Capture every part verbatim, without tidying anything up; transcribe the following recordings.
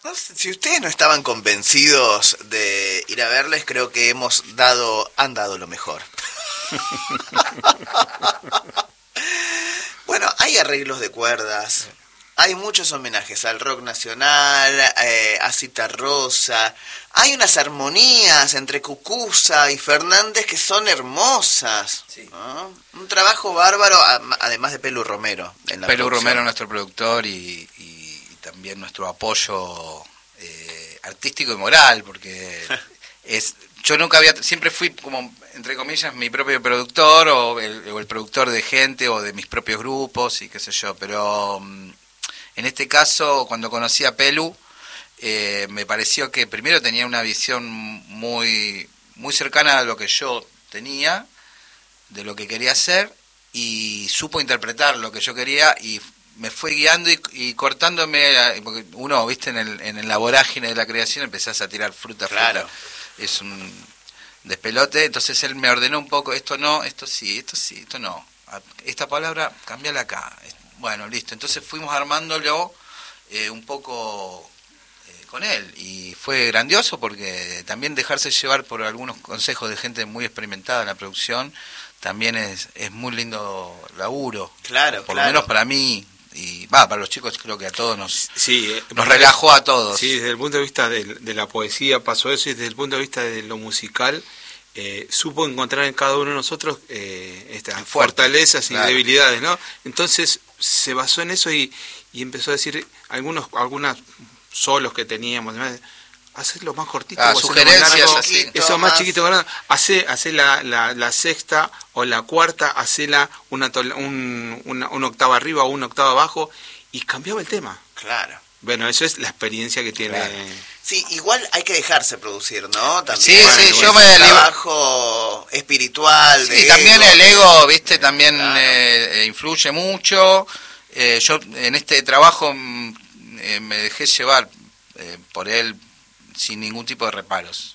No sé, si ustedes no estaban convencidos de ir a verles, creo que hemos dado, han dado lo mejor. Bueno, hay arreglos de cuerdas, hay muchos homenajes al rock nacional, eh, a Cita Rosa, hay unas armonías entre Cucuza y Fernández que son hermosas, sí. ¿No? Un trabajo bárbaro, además de Pelu Romero. En la Pelu producción. Romero, nuestro productor, y, y, y también nuestro apoyo eh, artístico y moral, porque es yo nunca había, siempre fui como, entre comillas, mi propio productor, o el, o el productor de gente, o de mis propios grupos, y qué sé yo, pero um, en este caso, cuando conocí a Pelu, eh, me pareció que primero tenía una visión muy, muy cercana a lo que yo tenía, de lo que quería hacer, y supo interpretar lo que yo quería, y me fue guiando y, y cortándome, porque uno, viste, en el, en la vorágine de la creación empezás a tirar fruta, claro. fruta. Es un despelote, entonces él me ordenó un poco, esto no, esto sí, esto sí, esto no, esta palabra, cambiala acá. Bueno, listo, entonces fuimos armándolo eh, un poco eh, con él, y fue grandioso porque también dejarse llevar por algunos consejos de gente muy experimentada en la producción también es, es muy lindo laburo, claro, por claro. lo menos para mí. Y va, para los chicos creo que a todos nos, sí, eh, nos relajó a todos. Sí, desde el punto de vista de, de la poesía pasó eso, y desde el punto de vista de lo musical, eh, supo encontrar en cada uno de nosotros eh, estas Fuerte, fortalezas y claro. debilidades, ¿no? Entonces se basó en eso y, y empezó a decir algunos algunas solos que teníamos, hacerlo más cortito, ah, o sugerencias más largo, así. eso más, más chiquito, hace, hace la, la, la sexta o la cuarta, hacela una, un, una, una octava arriba o una octava abajo, y cambiaba el tema. Claro. Bueno, eso es la experiencia que tiene. Claro. Sí, igual hay que dejarse producir, ¿no? También, sí, bueno, sí, yo me el trabajo espiritual. Sí, de también ego. El ego, viste, también claro. eh, influye mucho. Eh, yo en este trabajo eh, me dejé llevar eh, por él sin ningún tipo de reparos.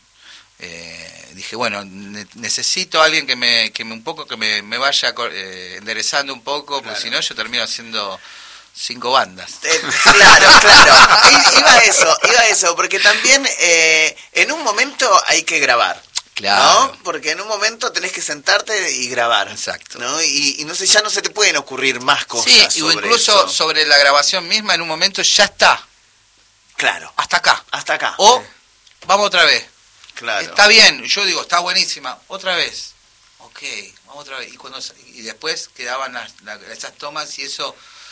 Eh, dije, bueno, ne- necesito a alguien que me, que me un poco que me, me vaya eh, enderezando un poco, porque claro. Si no yo termino haciendo cinco bandas. Eh, claro, claro. Iba a eso, iba a eso, porque también eh, en un momento hay que grabar. Claro. ¿No? Porque en un momento tenés que sentarte y grabar. Exacto. ¿No? Y, y no sé, ya no se te pueden ocurrir más cosas. Sí, sobre o incluso eso. sobre la grabación misma, en un momento ya está. Claro. Hasta acá. Hasta acá. O vamos otra vez. Claro. Está bien, yo digo, está buenísima. Otra vez. Ok, vamos otra vez. Y cuando y después quedaban las, las, esas tomas, y eso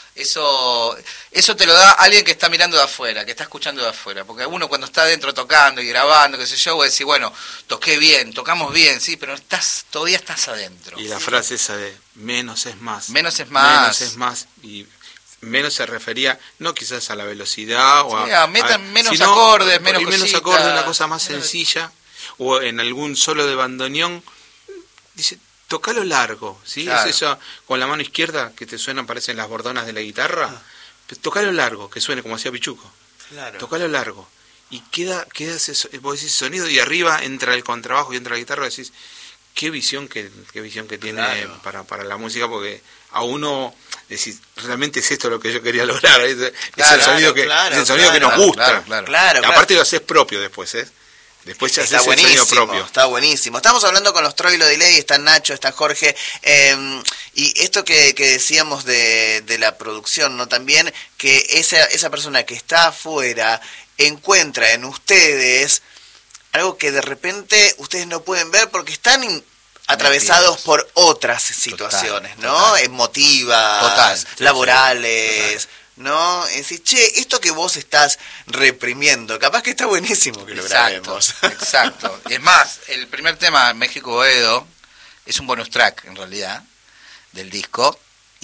eso eso te lo da alguien que está mirando de afuera, que está escuchando de afuera. Porque uno cuando está adentro tocando y grabando, qué sé yo, voy a decir, bueno, toqué bien, tocamos bien, sí, pero estás todavía estás adentro. Y la frase esa de menos es más. Menos es más. Menos es más. Y menos se refería, no quizás a la velocidad, o a, sí, a, metan, a menos sino, acordes, menos y menos cositas, acordes, una cosa más sencilla, o en algún solo de bandoneón, dice, tocalo largo, ¿sí? Claro. Es eso, con la mano izquierda que te suenan, parecen las bordonas de la guitarra, ah. pues, tocalo largo, que suene como hacía Pichuco, claro. Tocalo largo, y queda, queda ese, vos decís sonido, y arriba entra el contrabajo y entra la guitarra, decís, qué visión que, qué visión que tiene claro. para, para la música, porque a uno decís, realmente es esto lo que yo quería lograr, es, claro, es el sonido, que, claro, es el sonido claro, que nos gusta, claro, claro, claro, y aparte lo haces propio después, ¿eh? Después ya está haces el sonido propio. Está buenísimo. Estamos hablando con los Troilo Delay, está Nacho, está Jorge, eh, y esto que, que decíamos de, de la producción, ¿no? También que esa, esa persona que está afuera encuentra en ustedes algo que de repente ustedes no pueden ver porque están in, atravesados por otras situaciones, total, ¿no? Total. Emotivas, total, laborales, total. ¿No? Es decir, che, esto que vos estás reprimiendo, capaz que está buenísimo que lo exacto, grabemos. Exacto. Es más, el primer tema, México Boedo, es un bonus track, en realidad, del disco,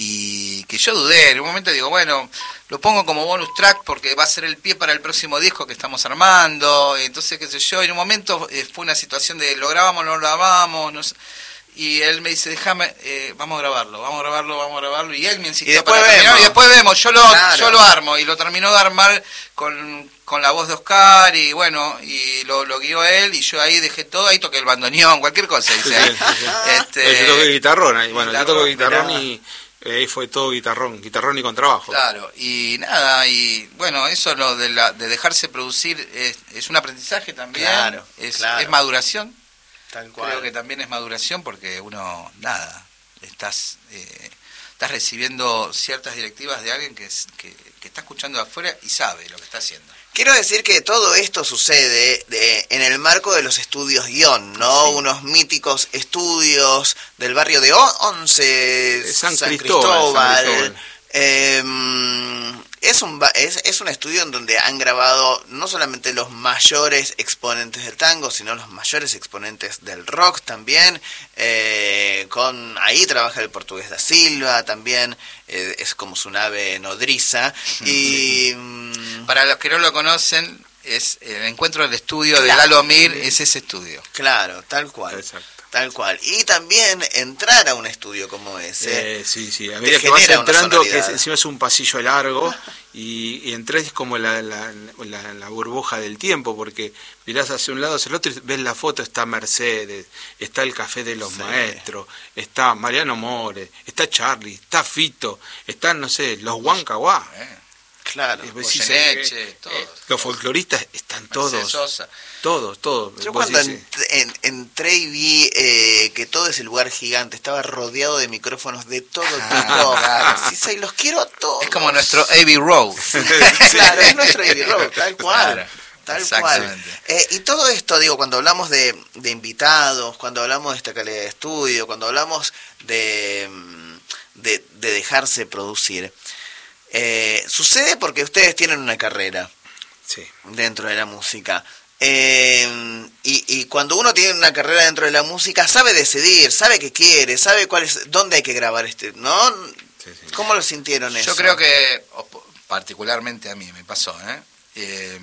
y que yo dudé, en un momento digo, bueno, lo pongo como bonus track porque va a ser el pie para el próximo disco que estamos armando, entonces, qué sé yo, en un momento eh, fue una situación de lo grabamos, no lo grabamos, no sé. Y él me dice, déjame, eh, vamos a grabarlo, vamos a grabarlo, vamos a grabarlo. Y él me insistió y después para terminar, y después vemos, yo lo, claro. yo lo armo. Y lo terminó de armar con, con la voz de Oscar, y bueno, y lo, lo guió él, y yo ahí dejé todo, ahí toqué el bandoneón, cualquier cosa, dice. Sí, sí, sí. Este, yo toqué guitarrón, ahí, bueno, guitarrón, yo toco guitarrón y, Ahí fue todo guitarrón, guitarrón y contrabajo. Claro, y nada, y bueno, eso lo de, la, de dejarse producir es, es un aprendizaje también, claro, es, claro. es maduración. Tal cual. Creo que también es maduración porque uno, nada, estás eh, estás recibiendo ciertas directivas de alguien que, es, que, que está escuchando de afuera y sabe lo que está haciendo. Quiero decir que todo esto sucede de, en el marco de los estudios guión, ¿no? Sí. Unos míticos estudios del barrio de Once, San, San Cristóbal. Cristóbal. San Cristóbal. Eh, es, un, es, es un estudio en donde han grabado no solamente los mayores exponentes del tango, sino los mayores exponentes del rock también. Eh, con ahí trabaja el portugués da Silva también, eh, es como su nave nodriza. Y mm, para los que no lo conocen, es el encuentro del estudio claro, de Lalo Mir, es ese estudio. Claro, tal cual. Exacto. Tal cual. Y también entrar a un estudio como ese. Eh, sí, sí. A medida que vas entrando, que es, encima es un pasillo largo, y, y entras es como la, la, la, la burbuja del tiempo, porque mirás hacia un lado, hacia el otro, y ves la foto, está Mercedes, está el Café de los sí. Maestros, está Mariano More, está Charlie, está Fito, están, no sé, los Huancahuá. Eh. Claro, Goyeneche, eh, todos, eh, los folcloristas están todos, Sosa. todos, todos. Yo cuando ent en, entré y vi eh, que todo ese lugar gigante estaba rodeado de micrófonos de todo tipo, claro. Sí, sí, los quiero a todos. Es como nuestro Abbey Road. Claro, es nuestro Abbey Road, tal cual. Claro. Tal cual. Eh, y todo esto, digo, cuando hablamos de, de invitados, cuando hablamos de esta calidad de estudio, cuando hablamos de, de, de dejarse producir, Eh, sucede porque ustedes tienen una carrera sí. dentro de la música. Eh, y, y cuando uno tiene una carrera dentro de la música, sabe decidir, sabe qué quiere, sabe cuál es, dónde hay que grabar este, ¿no? Sí, sí. ¿Cómo lo sintieron eso? Yo creo que, particularmente a mí me pasó, ¿eh? Eh,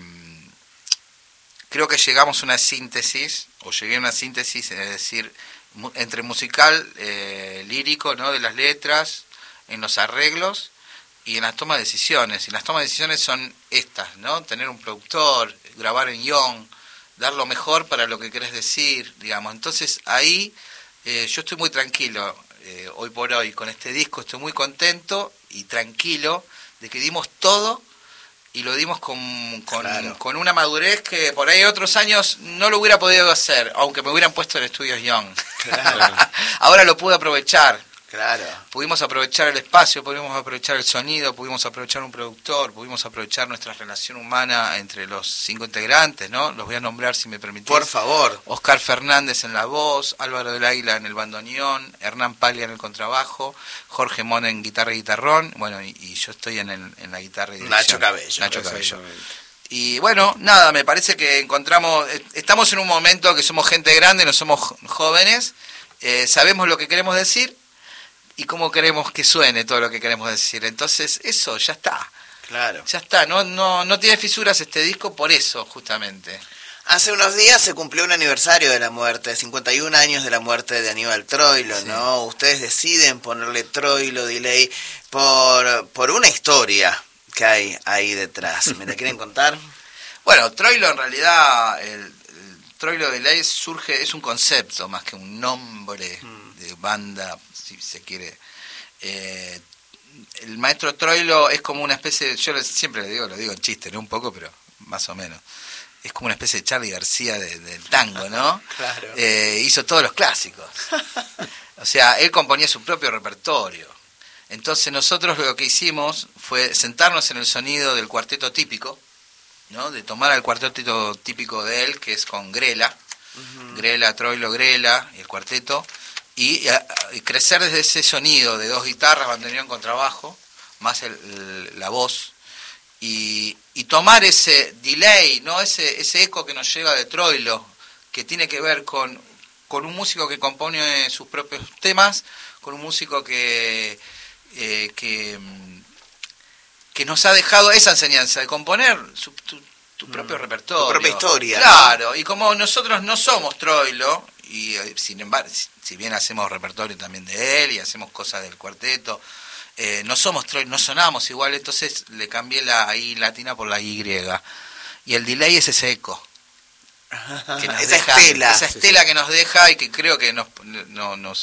creo que llegamos a una síntesis, o llegué a una síntesis, es decir, entre musical, eh, lírico, ¿no? De las letras, en los arreglos, y en las tomas de decisiones. Y las tomas de decisiones son estas, ¿no? Tener un productor, grabar en guión, dar lo mejor para lo que querés decir, digamos. Entonces ahí eh, yo estoy muy tranquilo, eh, hoy por hoy, con este disco estoy muy contento y tranquilo de que dimos todo y lo dimos con, con, claro. con una madurez que por ahí otros años no lo hubiera podido hacer, aunque me hubieran puesto en estudios guión. Claro. Ahora lo pude aprovechar. Claro. Pudimos aprovechar el espacio, pudimos aprovechar el sonido, pudimos aprovechar un productor, pudimos aprovechar nuestra relación humana entre los cinco integrantes, ¿no? Los voy a nombrar si me permitís. Por favor. Oscar Fernández en la voz, Álvaro del Águila en el bandoneón, Hernán Paglia en el contrabajo, Jorge Mona en guitarra y guitarrón, bueno, y, y yo estoy en, el, en la guitarra y dirección. Nacho Cabello. Nacho Cabello. Y bueno, nada, me parece que encontramos, estamos en un momento que somos gente grande, no somos jóvenes, eh, sabemos lo que queremos decir, y cómo queremos que suene todo lo que queremos decir. Entonces, eso ya está. Claro. Ya está, no no no tiene fisuras este disco por eso, justamente. Hace unos días se cumplió un aniversario de la muerte, cincuenta y un años de la muerte de Aníbal Troilo, sí. ¿no? Ustedes deciden ponerle Troilo Delay por, por una historia que hay ahí detrás. ¿Me la quieren contar? Bueno, Troilo en realidad, el, el Troilo Delay surge, es un concepto más que un nombre mm. de banda, si se quiere. Eh, el maestro Troilo es como una especie, yo siempre le digo, lo digo en chiste, ¿no? Un poco, pero más o menos. Es como una especie de Charly García del de tango, ¿no? Claro. Eh, hizo todos los clásicos. O sea, él componía su propio repertorio. Entonces nosotros lo que hicimos fue sentarnos en el sonido del cuarteto típico, ¿no? De tomar al cuarteto típico de él, que es con Grela, uh-huh. Grela, Troilo, Grela, y el cuarteto, y, y crecer desde ese sonido de dos guitarras, bandoneón, contrabajo, más el, el, la voz, y, y tomar ese delay, ¿no? ese, ese eco que nos llega de Troilo, que tiene que ver con, con un músico que compone sus propios temas, con un músico que, eh, que, que nos ha dejado esa enseñanza de componer su, tu, tu propio mm, repertorio. Tu propia historia. Claro, ¿no? Y como nosotros no somos Troilo, y sin embargo, si bien hacemos repertorio también de él y hacemos cosas del cuarteto, eh, no somos Troilo, no sonamos igual, entonces le cambié la I latina por la Y. Y el delay es ese eco. Que nos esa deja, estela. Esa estela que nos deja y que creo que nos, no, nos,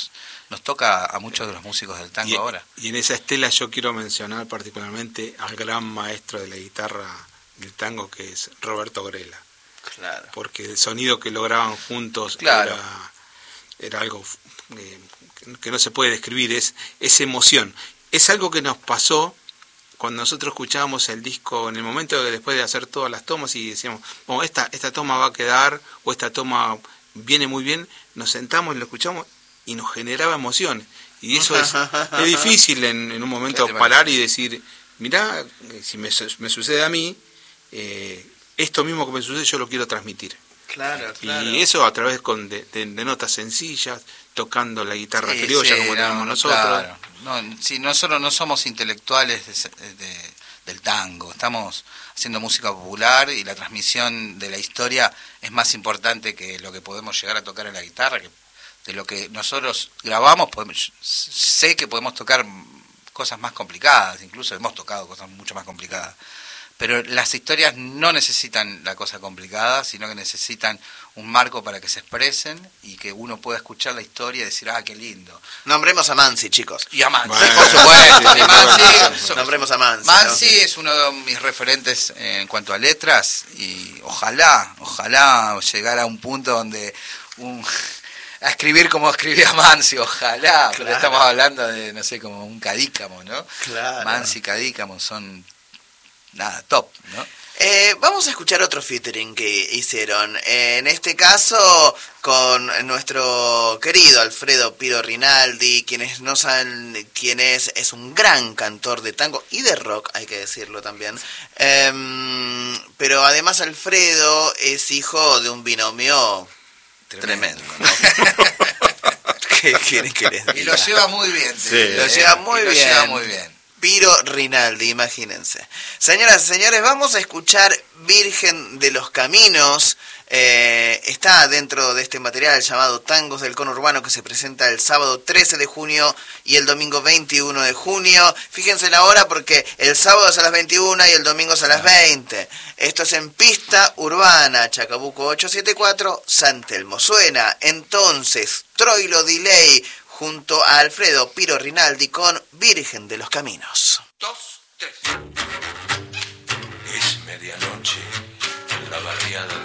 nos toca a muchos de los músicos del tango y, ahora. Y en esa estela yo quiero mencionar particularmente al gran maestro de la guitarra del tango, que es Roberto Grela. Claro. Porque el sonido que lograban juntos claro. era, era algo eh, que no se puede describir, es, es emoción. Es algo que nos pasó cuando nosotros escuchábamos el disco en el momento de después de hacer todas las tomas y decíamos, bueno, esta, esta toma va a quedar, o esta toma viene muy bien, nos sentamos y lo escuchamos y nos generaba emoción. Y eso es, es difícil en, en un momento parar y decir, mirá, si me, me sucede a mí, eh, esto mismo que me sucede yo lo quiero transmitir. Claro, claro. Y eso a través con de, de, de notas sencillas, tocando la guitarra sí, criolla sí, como no, tenemos nosotros. Claro. No, sí, nosotros no somos intelectuales de, de, del tango, estamos haciendo música popular y la transmisión de la historia es más importante que lo que podemos llegar a tocar en la guitarra, que de lo que nosotros grabamos. Podemos, sé que podemos tocar cosas más complicadas, incluso hemos tocado cosas mucho más complicadas. Pero las historias no necesitan la cosa complicada, sino que necesitan un marco para que se expresen y que uno pueda escuchar la historia y decir, ah, qué lindo. Nombremos a Mansi, chicos. Y a Mansi, bueno, por supuesto. Y Mansi, Nombremos a Mansi. Mansi ¿no? es uno de mis referentes en cuanto a letras y ojalá, ojalá llegara a un punto donde... Un, a escribir como escribía Mansi, ojalá, claro. Pero estamos hablando de, no sé, como un Cadícamo, ¿no? Claro. Mansi y Cadícamo son... Nada, top, ¿no? Eh, vamos a escuchar otro featuring que hicieron. Eh, en este caso, con nuestro querido Alfredo Piro Rinaldi, quienes no saben quién es, es un gran cantor de tango y de rock, hay que decirlo también. Eh, pero además Alfredo es hijo de un binomio tremendo, tremendo, ¿no? ¿Qué quieren que les diga? Y lo lleva muy bien. Sí. Te, Lo lleva muy y bien. Lo lleva muy bien. Piro Rinaldi, imagínense. Señoras y señores, vamos a escuchar Virgen de los Caminos. Eh, está dentro de este material llamado Tangos del Conurbano, que se presenta el sábado trece de junio y el domingo veintiuno de junio. Fíjense la hora porque el sábado es a las veintiuna y el domingo es a las veinte. Esto es en Pista Urbana, Chacabuco ochocientos setenta y cuatro, San Telmo. Suena entonces Troilo Delay junto a Alfredo Piro Rinaldi con Virgen de los Caminos. Dos, tres. Es medianoche en la barriada